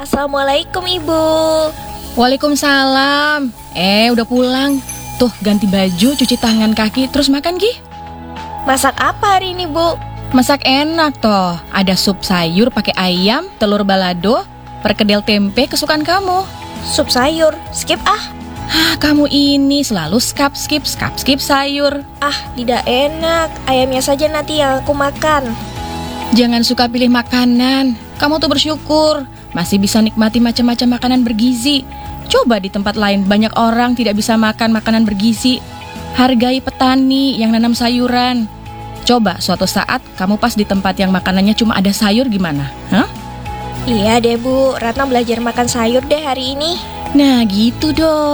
Assalamualaikum Ibu. Waalaikumsalam. Udah pulang. Tuh, ganti baju, cuci tangan kaki, terus makan, Gi. Masak apa hari ini, Bu? Masak enak toh. Ada sup sayur pakai ayam, telur balado, perkedel tempe kesukaan kamu. Sup sayur. Skip ah. Kamu ini selalu skip sayur. Tidak enak. Ayamnya saja nanti yang aku makan. Jangan suka pilih makanan. Kamu tuh bersyukur masih bisa nikmati macam-macam makanan bergizi. Coba di tempat lain banyak orang tidak bisa makan makanan bergizi. Hargai petani yang nanam sayuran. Coba suatu saat kamu pas di tempat yang makanannya cuma ada sayur gimana? Iya deh Bu, Ratna belajar makan sayur deh hari ini. Nah gitu dong.